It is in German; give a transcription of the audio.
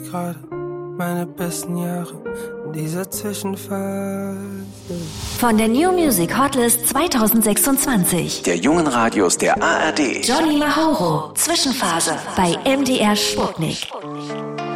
gerade meine besten Jahre in dieser Zwischenphase. Von der New Music Hotlist 2026. Der jungen Radios der ARD. Johnny Mauro, Zwischenphase bei MDR Sputnik.